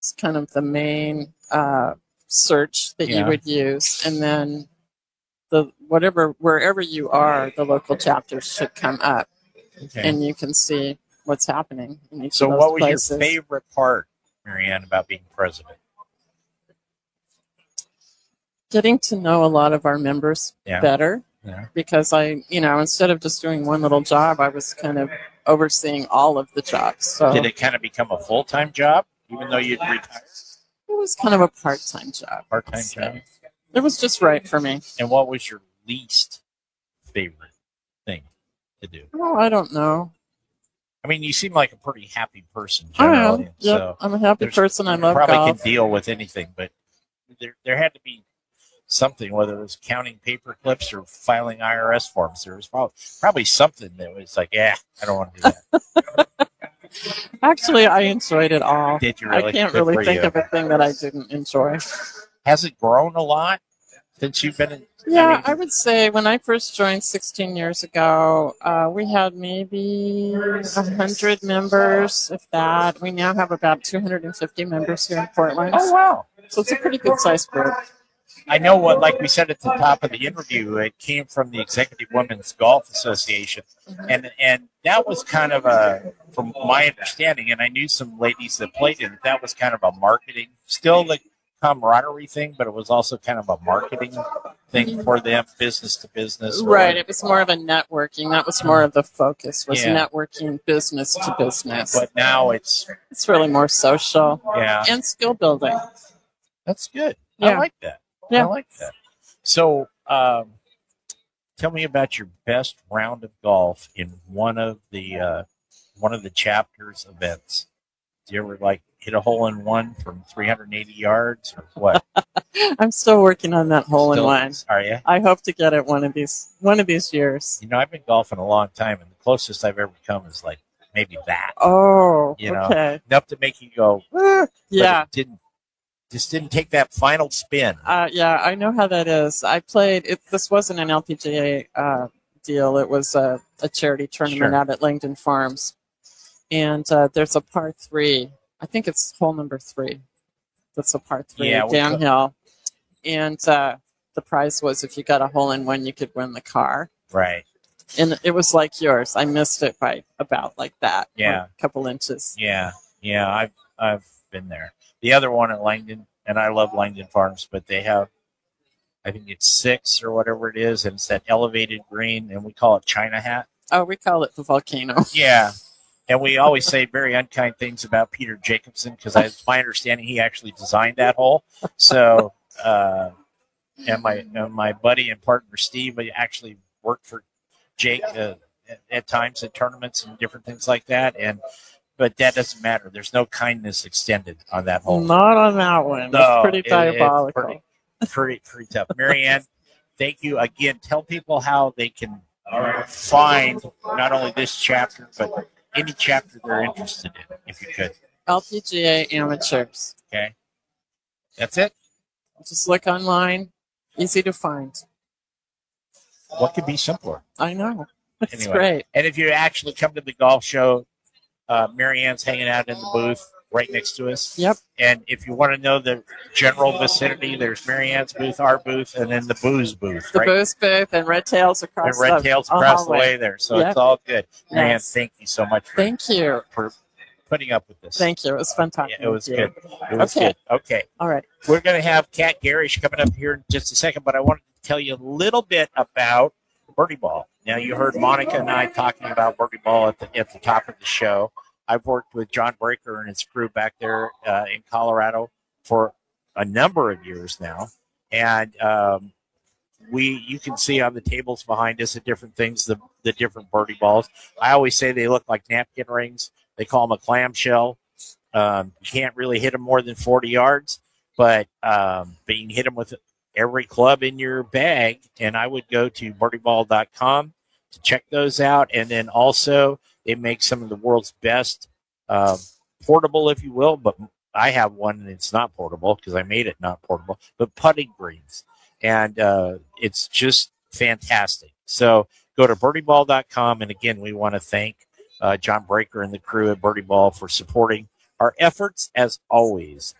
It's kind of the main search that you would use, and then wherever you are, the local chapters should come up, and you can see what's happening in each of those what was places. your favorite part, Marianne, about being president? Getting to know a lot of our members better, because instead of just doing one little job, I was kind of overseeing all of the jobs. So did it kind of become a full-time job, even though you'd retired? It was kind of a part-time job. Part-time job. It was just right for me. And what was your least favorite thing to do? Oh, I don't know. I mean, you seem like a pretty happy person generally. I am. Yep. So I'm a happy person. I love probably golf. Can deal with anything, but there had to be something, whether it was counting paper clips or filing IRS forms. There was probably something that was like, I don't want to do that. Actually, I enjoyed it all. Did you really? I can't really think of a thing that I didn't enjoy. Has it grown a lot since you've been in? I would say when I first joined 16 years ago, we had maybe 100 members, if that. We now have about 250 members here in Portland. Oh, wow. So it's a pretty good-sized group. I know like we said at the top of the interview, it came from the Executive Women's Golf Association. Mm-hmm. And that was kind of from my understanding, and I knew some ladies that played in it, that was kind of a marketing, still the camaraderie thing, but it was also kind of a marketing thing for them, business to business. Right. It was more of a networking. That was more of the focus, was networking business to business. But now it's really more social and skill building. That's good. Yeah. I like that. Yeah. I like that. So tell me about your best round of golf in one of the chapter's events. Do you ever hit a hole in one from 380 yards or what? I'm still working on that hole in one. Are you? I hope to get it one of these years. I've been golfing a long time, and the closest I've ever come is maybe that. Oh, okay. Enough to make you go, yeah. It didn't take that final spin. I know how that is. I played it. This wasn't an LPGA deal. It was a charity tournament out at Langdon Farms, and there's a par 3. I think it's hole number 3. That's a par 3 downhill, and the prize was if you got a hole in one, you could win the car. Right. And it was like yours. I missed it by about like that. Yeah. A couple inches. Yeah. I've been there. The other one at Langdon, and I love Langdon Farms, but they have, I think it's 6 or whatever it is, and it's that elevated green, and we call it China Hat. Oh, we call it the volcano. Yeah. And we always say very unkind things about Peter Jacobson, because it's my understanding he actually designed that hole. So, and my buddy and partner Steve actually worked for Jake at times at tournaments and different things like that. But that doesn't matter. There's no kindness extended on that hole. Not on that one. No, it's pretty diabolical. It's pretty tough. Marianne, thank you again. Tell people how they can find not only this chapter, but any chapter they're interested in, if you could. LPGA Amateurs. Okay. That's it? Just look online. Easy to find. What could be simpler? I know. It's great. And if you actually come to the golf show, Marianne's hanging out in the booth right next to us. Yep. And if you want to know the general vicinity, there's Marianne's booth, our booth, and then the booze booth. The booze booth and Red Tails across the way there. So it's all good. Marianne, thank you so much for putting up with this. Thank you. It was fun talking. It was good. It was good. Okay. All right. We're going to have Kat Garish coming up here in just a second, but I wanted to tell you a little bit about Birdie Ball. Now, you heard Monica and I talking about Birdie Ball at the top of the show. I've worked with John Breaker and his crew back there in Colorado for a number of years now. And you can see on the tables behind us the different things, the different birdie balls. I always say they look like napkin rings. They call them a clamshell. You can't really hit them more than 40 yards, but you can hit them with every club in your bag. And I would go to birdieball.com to check those out. And then also they make some of the world's best portable, if you will, but I have one and it's not portable because I made it not portable, but putting greens. And it's just fantastic. So go to birdieball.com. And again, we want to thank John Breaker and the crew at Birdie Ball for supporting Our efforts, as always,